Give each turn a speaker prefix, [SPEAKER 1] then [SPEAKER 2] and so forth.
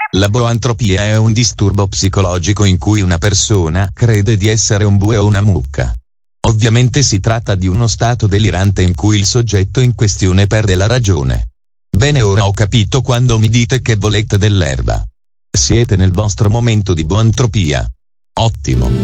[SPEAKER 1] La boantropia è un disturbo psicologico in cui una persona crede di essere un bue o una mucca. Ovviamente si tratta di uno stato delirante in cui il soggetto in questione perde la ragione. Bene, ora ho capito quando mi dite che volete dell'erba. Siete nel vostro momento di boantropia. Ottimo.